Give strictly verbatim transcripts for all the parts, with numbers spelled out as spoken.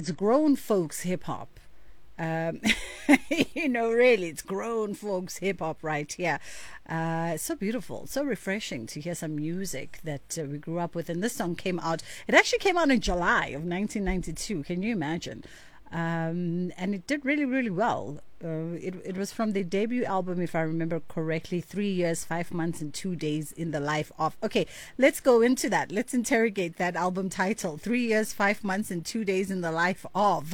it's grown folks hip hop. Um, you know, really, it's grown folks hip hop right here. Uh, it's so beautiful, so refreshing to hear some music that uh, we grew up with. And this song came out, it actually came out in July of nineteen ninety-two. Can you imagine? Um, and it did really, really well. Uh, it, it was from the debut album, if I remember correctly, Three Years, Five Months, and Two Days in the Life of. Okay, let's go into that. Let's interrogate that album title, Three Years, Five Months, and Two Days in the Life of.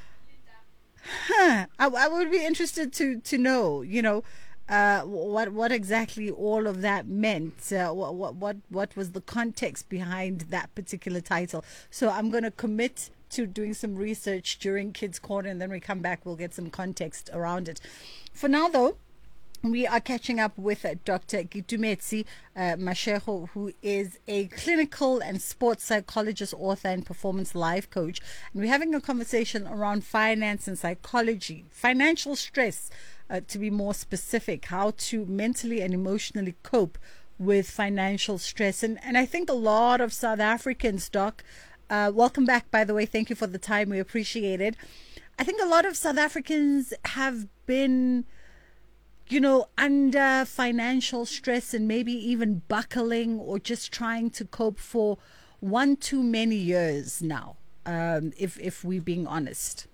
Huh. I, I would be interested to to know, you know, uh, what what exactly all of that meant. Uh, what what what what was the context behind that particular title? So I'm going to commit to doing some research during Kids Corner, and then we come back. We'll get some context around it. For now, though, we are catching up with uh, Doctor Gitumetsi uh, Mashego, who is a clinical and sports psychologist, author, and performance life coach. And we're having a conversation around finance and psychology, financial stress, uh, to be more specific, how to mentally and emotionally cope with financial stress. And, and I think a lot of South Africans, Doc, uh, welcome back, by the way. Thank you for the time. We appreciate it. I think a lot of South Africans have been, you know, under financial stress and maybe even buckling or just trying to cope for one too many years now, um, if if we're being honest.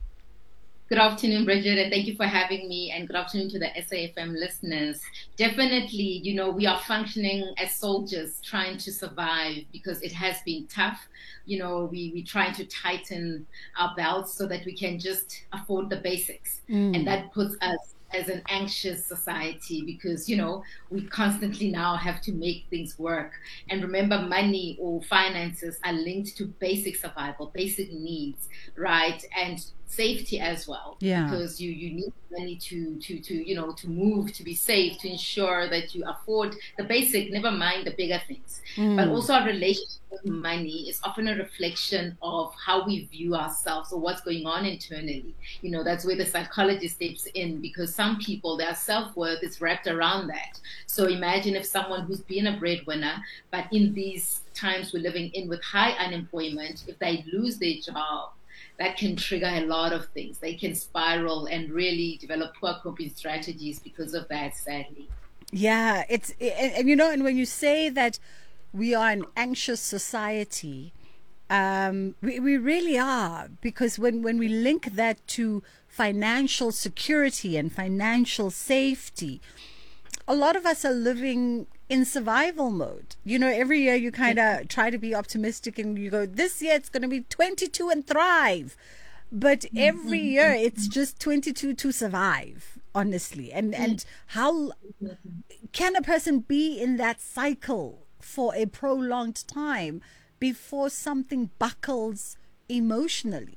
Good afternoon, Bridget, and thank you for having me, and good afternoon to the S A F M listeners. Definitely, you know, we are functioning as soldiers trying to survive because it has been tough. You know, we, we try to tighten our belts so that we can just afford the basics. Mm. And that puts us as an anxious society because, you know, we constantly now have to make things work. And remember, money or finances are linked to basic survival, basic needs, right? And safety as well. Yeah. Because you, you need money to, to, to, you know, to move, to be safe, to ensure that you afford the basic, never mind the bigger things. Mm. But also our relationship with money is often a reflection of how we view ourselves or what's going on internally. You know, that's where the psychologist steps in, because some people, their self-worth is wrapped around that. So imagine if someone who's been a breadwinner, but in these times we're living in with high unemployment, if they lose their job, that can trigger a lot of things. They can spiral and really develop poor coping strategies because of that, sadly. Yeah, it's, and, and you know, and when you say that we are an anxious society, um, we, we really are, because when, when we link that to financial security and financial safety, a lot of us are living in survival mode. You know, every year you kind of try to be optimistic and you go, this year it's going to be twenty-two and thrive. But every year it's just twenty-two to survive, honestly. And, and how can a person be in that cycle for a prolonged time before something buckles emotionally?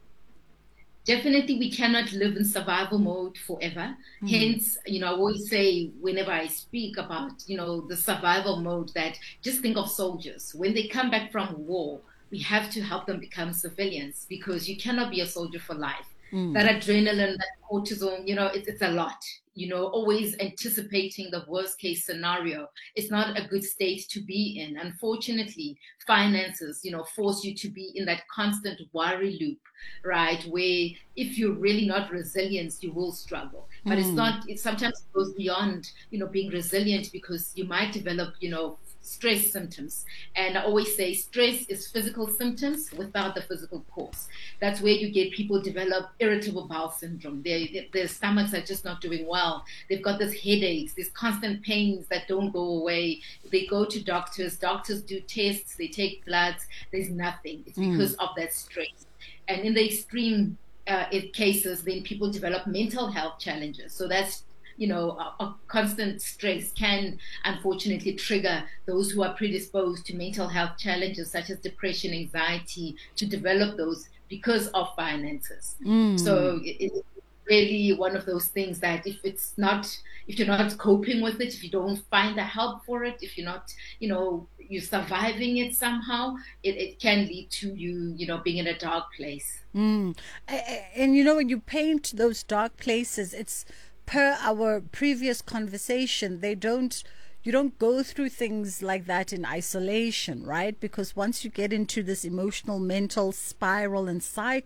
Definitely, we cannot live in survival mode forever. Mm. Hence, you know, I always say whenever I speak about, you know, the survival mode, that just think of soldiers. When they come back from war, we have to help them become civilians, because you cannot be a soldier for life. Mm. That adrenaline, that cortisol, you know, it, it's a lot. You know, always anticipating the worst case scenario. It's not a good state to be in. Unfortunately, finances, you know, force you to be in that constant worry loop, right? Where if you're really not resilient, you will struggle. But mm. it's not, it sometimes goes beyond, you know, being resilient, because you might develop, you know, stress symptoms. And I always say stress is physical symptoms without the physical cause. That's where you get people develop irritable bowel syndrome. Their, their stomachs are just not doing well. They've got this headaches, these constant pains that don't go away. They go to doctors, doctors do tests, they take bloods, there's nothing. It's because mm. of that stress. And in the extreme uh, cases, then people develop mental health challenges. So that's, you know, a, a constant stress can unfortunately trigger those who are predisposed to mental health challenges such as depression, anxiety, to develop those because of finances. Mm. So it, it's really one of those things that if it's not, if you're not coping with it, if you don't find the help for it, if you're not, you know, you're surviving it somehow, it, it can lead to you, you know, being in a dark place. Mm. And, and, you know, when you paint those dark places, it's, per our previous conversation, they don't, you don't go through things like that in isolation, right? Because once you get into this emotional, mental spiral and cycle,